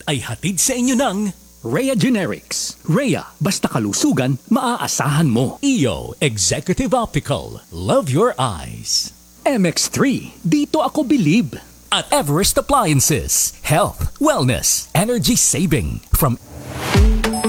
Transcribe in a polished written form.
ay hatid sa inyo ng Rhea Generics. Rhea, basta kalusugan, maaasahan mo. EO Executive Optical. Love your eyes. MX3, dito ako believe. At Everest Appliances. Health, wellness, energy saving. From